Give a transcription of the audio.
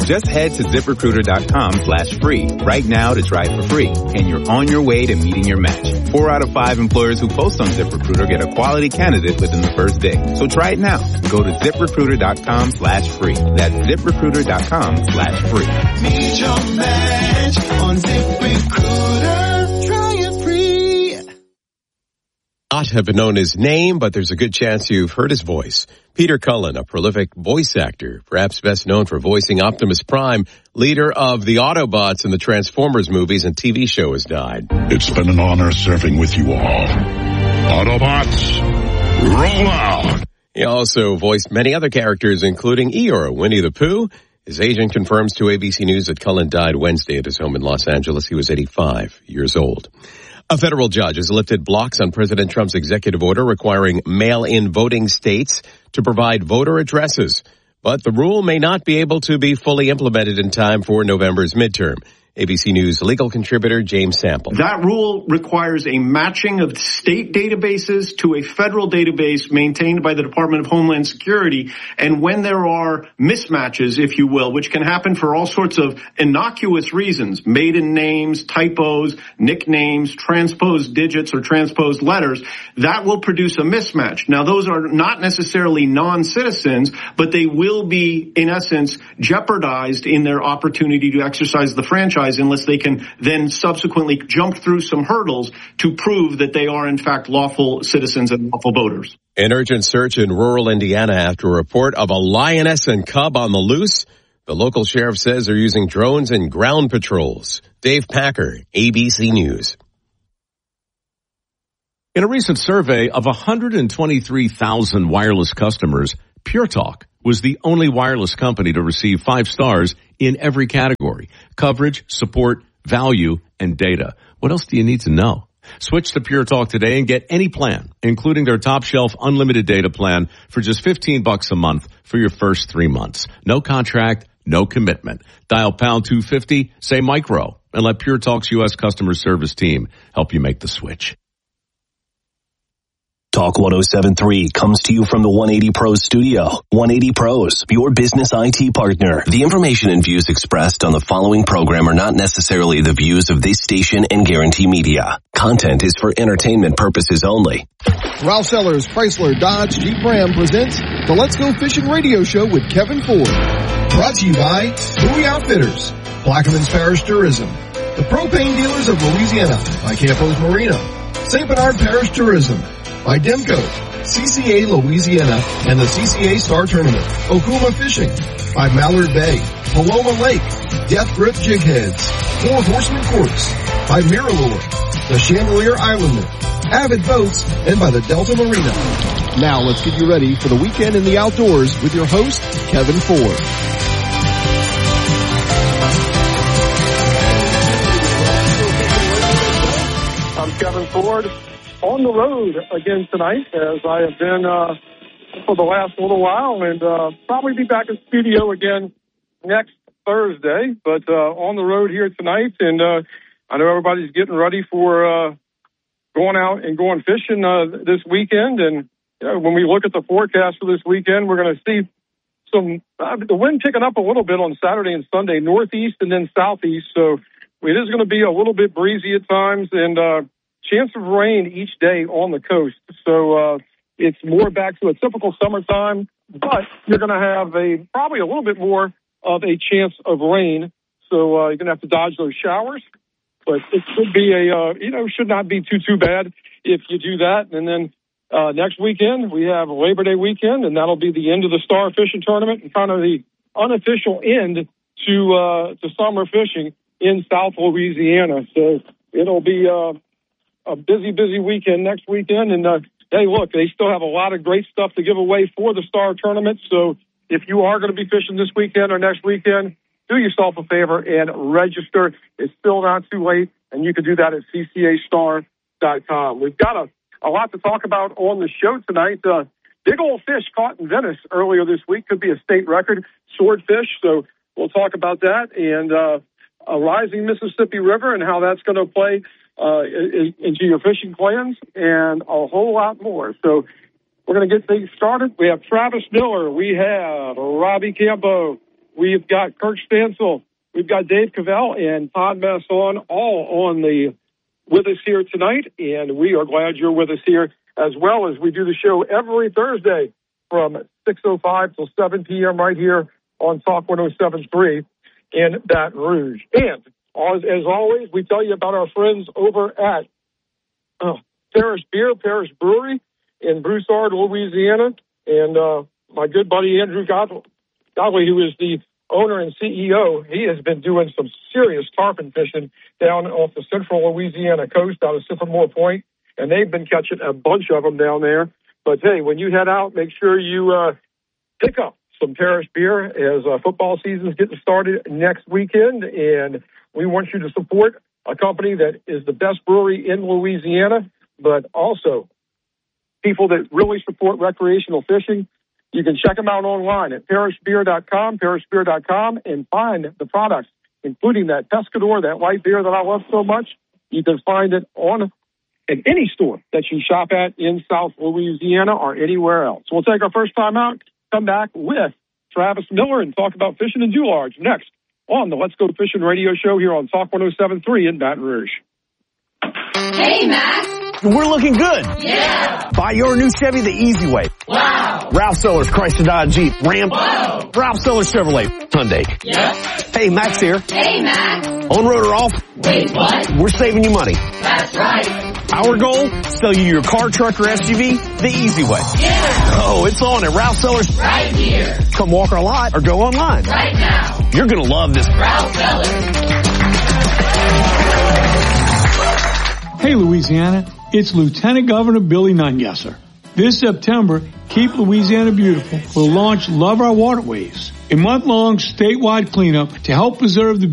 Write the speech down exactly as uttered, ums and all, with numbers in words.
Just head to ZipRecruiter.com slash free right now to try for free, and you're on your way to meeting your match. Four out of five employers who post on ZipRecruiter get a quality candidate within the first day. So try it now. Go to ZipRecruiter.com slash free. That's ZipRecruiter.com slash free. Meet your match on ZipRecruiter. Try it free. Not have been known his name, but there's a good chance you've heard his voice. Peter Cullen, a prolific voice actor, perhaps best known for voicing Optimus Prime, leader of the Autobots in the Transformers movies and T V show, has died. It's been an honor serving with you all. Autobots, roll out! He also voiced many other characters, including Eeyore, Winnie the Pooh. His agent confirms to A B C News that Cullen died Wednesday at his home in Los Angeles. He was eighty-five years old. A federal judge has lifted blocks on President Trump's executive order requiring mail-in voting states to provide voter addresses. But the rule may not be able to be fully implemented in time for November's midterm. A B C News legal contributor James Sample. That rule requires a matching of state databases to a federal database maintained by the Department of Homeland Security. And when there are mismatches, if you will, which can happen for all sorts of innocuous reasons, maiden names, typos, nicknames, transposed digits or transposed letters, that will produce a mismatch. Now, those are not necessarily non-citizens, but they will be, in essence, jeopardized in their opportunity to exercise the franchise unless they can then subsequently jump through some hurdles to prove that they are in fact lawful citizens and lawful voters. An urgent search in rural Indiana after a report of a lioness and cub on the loose. The local sheriff says they're using drones and ground patrols. Dave Packer, A B C News. In a recent survey of one hundred twenty-three thousand wireless customers, Pure Talk was the only wireless company to receive five stars in every category: coverage, support, value, and data. What else do you need to know? Switch to Pure Talk today and get any plan, including their top shelf unlimited data plan for just fifteen bucks a month for your first three months. No contract, no commitment. Dial pound two fifty, say micro, and let Pure Talk's U S customer service team help you make the switch. Talk one oh seven point three comes to you from the one eighty Pros studio. one eighty Pros, your business I T partner. The information and views expressed on the following program are not necessarily the views of this station and Guarantee Media. Content is for entertainment purposes only. Ralph Sellers Chrysler Dodge Jeep Ram presents the Let's Go Fishing Radio Show with Kevin Ford. Brought to you by Bowie Outfitters, Plaquemines Parish Tourism, the Propane Dealers of Louisiana by Campos Marina, Saint Bernard Parish Tourism, by Demco, C C A Louisiana, and the C C A Star Tournament. Okuma Fishing, by Mallard Bay, Paloma Lake, Death Grip Jig Heads, Four Horsemen Corks, by Miralure, the Chandelier Islandman, Avid Boats, and by the Delta Marina. Now let's get you ready for the weekend in the outdoors with your host, Kevin Ford. I'm Kevin Ford. On the road again tonight, as I have been uh, for the last little while, and uh, probably be back in studio again next Thursday. But uh, on the road here tonight, and uh, I know everybody's getting ready for uh, going out and going fishing uh, this weekend. And you know, when we look at the forecast for this weekend, we're going to see some uh, the wind picking up a little bit on Saturday and Sunday, northeast and then southeast. So it is going to be a little bit breezy at times, and uh, chance of rain each day on the coast. So uh, it's more back to a typical summertime, but you're going to have a probably a little bit more of a chance of rain. So uh, you're going to have to dodge those showers. But it should be a, uh, you know, should not be too, too bad if you do that. And then uh, next weekend, we have Labor Day weekend, and that'll be the end of the Star Fishing Tournament and kind of the unofficial end to, uh, to summer fishing in South Louisiana. So it'll be uh, a busy, busy weekend next weekend. And, uh, hey, look, they still have a lot of great stuff to give away for the Star Tournament. So if you are going to be fishing this weekend or next weekend, do yourself a favor and register. It's still not too late, and you can do that at C C A star dot com. We've got a, a lot to talk about on the show tonight. Uh, big old fish caught in Venice earlier this week could be a state record, swordfish. So we'll talk about that, and uh, a rising Mississippi River and how that's going to play uh, into your fishing plans, and a whole lot more. So we're going to get things started. We have Travis Miller. We have Robbie Campo. we've got Kirk Stansel, we've got Dave Cavell, and Todd Masson all on the with us here tonight, and we are glad you're with us here as well as we do the show every Thursday from six oh five till seven p.m. right here on Talk one oh seven point three in Baton Rouge. And as, as always, we tell you about our friends over at uh, Parish Beer, Parish Brewery in Broussard, Louisiana, and uh, my good buddy Andrew Godley, who is the owner and C E O, he has been doing some serious tarpon fishing down off the central Louisiana coast out of Sycamore Point, and they've been catching a bunch of them down there. But, hey, when you head out, make sure you uh, pick up some Parish Beer as uh, football season is getting started next weekend, and we want you to support a company that is the best brewery in Louisiana, but also people that really support recreational fishing. You can check them out online at parish beer dot com, parish beer dot com, and find the products, including that Pescador, that light beer that I love so much. You can find it on at any store that you shop at in South Louisiana or anywhere else. We'll take our first time out, come back with Travis Miller, and talk about fishing in Dularge next on the Let's Go Fishing radio show here on Talk one oh seven point three in Baton Rouge. Hey, Max. We're looking good. Yeah. Buy your new Chevy the easy way. Wow. Ralph Sellers, Chrysler Dodge Jeep, Ram. Whoa. Ralph Sellers Chevrolet, Hyundai. Yeah. Hey, Max here. Hey, Max. On road or off? Wait, what? We're saving you money. That's right. Our goal, sell you your car, truck, or S U V the easy way. Yeah. Oh, it's on at Ralph Sellers. Right here. Come walk our lot or go online. Right now. You're going to love this. Ralph Sellers. Hey, Louisiana. It's Lieutenant Governor Billy Nungesser. This September, Keep Louisiana Beautiful will launch Love Our Waterways, a month-long statewide cleanup to help preserve the